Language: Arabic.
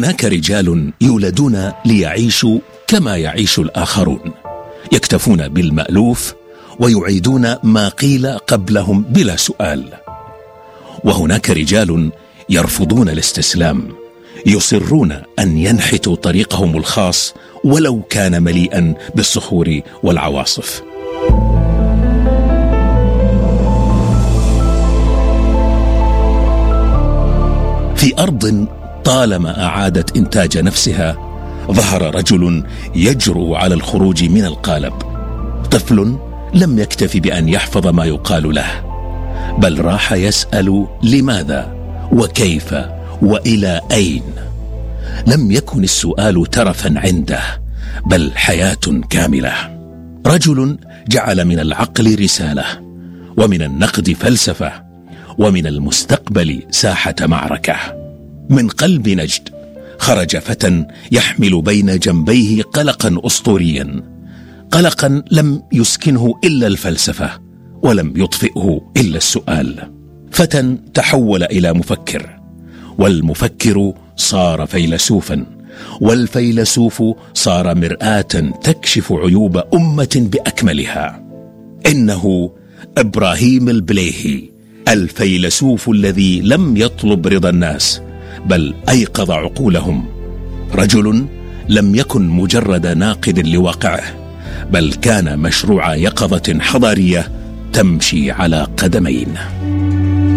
هناك رجال يولدون ليعيشوا كما يعيش الآخرون، يكتفون بالمألوف ويعيدون ما قيل قبلهم بلا سؤال. وهناك رجال يرفضون الاستسلام، يصرون أن ينحتوا طريقهم الخاص ولو كان مليئا بالصخور والعواصف. في أرض طالما أعادت إنتاج نفسها، ظهر رجل يجرؤ على الخروج من القالب. طفل لم يكتف بأن يحفظ ما يقال له، بل راح يسأل لماذا وكيف وإلى أين. لم يكن السؤال ترفا عنده، بل حياة كاملة. رجل جعل من العقل رسالة، ومن النقد فلسفة، ومن المستقبل ساحة معركة. من قلب نجد خرج فتى يحمل بين جنبيه قلقا أسطوريا، قلقا لم يسكنه إلا الفلسفة، ولم يطفئه إلا السؤال. فتى تحول إلى مفكر، والمفكر صار فيلسوفا، والفيلسوف صار مرآة تكشف عيوب أمة بأكملها. إنه إبراهيم البليهي، الفيلسوف الذي لم يطلب رضا الناس بل أيقظ عقولهم. رجل لم يكن مجرد ناقد لواقعه، بل كان مشروع يقظة حضارية تمشي على قدمين.